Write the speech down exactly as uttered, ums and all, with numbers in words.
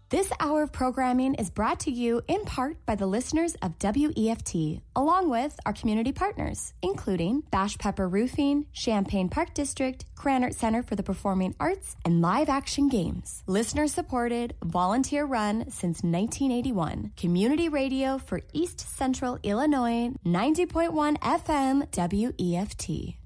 This hour of programming is brought to you in part by the listeners of W E F T, along with our community partners, including Bash Pepper Roofing, Champaign Park District, Krannert Center for the Performing Arts, and Live Action Games. Listener-supported, volunteer-run since nineteen eighty-one. Community radio for East Central Illinois, ninety point one F M W E F T.